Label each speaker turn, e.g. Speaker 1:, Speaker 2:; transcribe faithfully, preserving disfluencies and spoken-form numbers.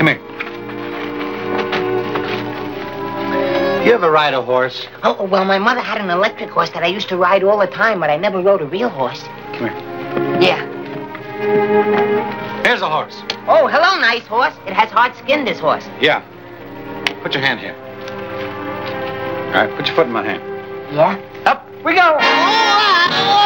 Speaker 1: Come here. You ever ride a horse?
Speaker 2: Oh, well, my mother had an electric horse that I used to ride all the time, but I never rode a real horse.
Speaker 1: Come here.
Speaker 2: Yeah.
Speaker 1: Here's a horse.
Speaker 2: Oh, hello, nice horse. It has hard skin, this horse.
Speaker 1: Yeah. Put your hand here. All right, put your foot in my hand.
Speaker 2: Yeah?
Speaker 1: Up we go.